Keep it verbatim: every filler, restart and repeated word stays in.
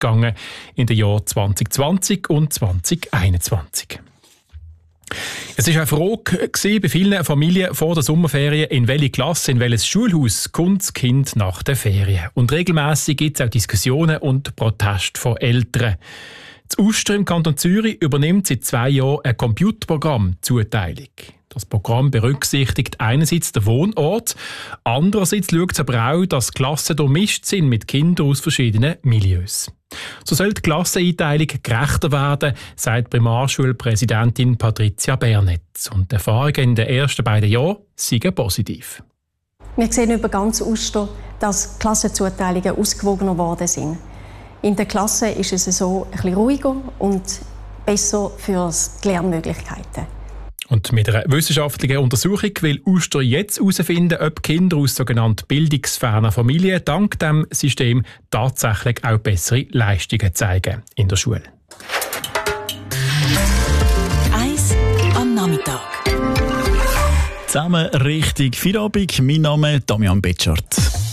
gegangen in den Jahren zwanzig zwanzig und zwanzig einundzwanzig. Es war eine Frage bei vielen Familien vor der Sommerferien, in welche Klasse, in welches Schulhaus kommt das Kind nach den Ferien. Und regelmässig gibt es auch Diskussionen und Proteste von Eltern. Das Uster im Kanton Zürich übernimmt seit zwei Jahren eine Computerprogramm-Zuteilung. Das Programm berücksichtigt einerseits den Wohnort, andererseits schaut es aber auch, dass Klassen durchmischt sind mit Kindern aus verschiedenen Milieus. So soll die Klasseneinteilung gerechter werden, sagt Primarschulpräsidentin Patricia Bernetz. Und die Erfahrungen in den ersten beiden Jahren sind positiv. Wir sehen über ganz Uster, dass Klassenzuteilungen ausgewogener geworden sind. In der Klasse ist es so ein bisschen ruhiger und besser für die Lernmöglichkeiten. Und mit einer wissenschaftlichen Untersuchung will Uster jetzt herausfinden, ob Kinder aus sogenannten bildungsfernen Familien dank diesem System tatsächlich auch bessere Leistungen zeigen in der Schule. Eins am Nachmittag. Zusammen richtig Feierabend. Mein Name ist Damian Betschart.